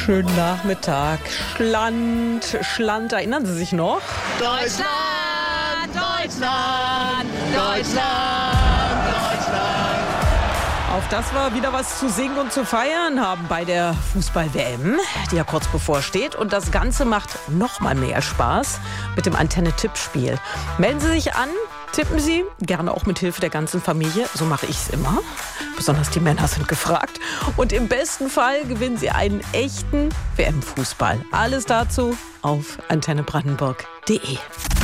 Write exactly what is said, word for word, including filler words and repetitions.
Schönen Nachmittag. Schland, Schland, erinnern Sie sich noch? Deutschland, Deutschland, Deutschland, Deutschland. Auf das wir wieder was zu singen und zu feiern haben bei der Fußball-W M, die ja kurz bevorsteht. Und das Ganze macht noch mal mehr Spaß mit dem Antenne-Tippspiel. Melden Sie sich an, tippen Sie, gerne auch mit Hilfe der ganzen Familie. So mache ich es immer. Besonders die Männer sind gefragt. Und im besten Fall gewinnen Sie einen echten W M-Fußball. Alles dazu auf antenne brandenburg punkt de.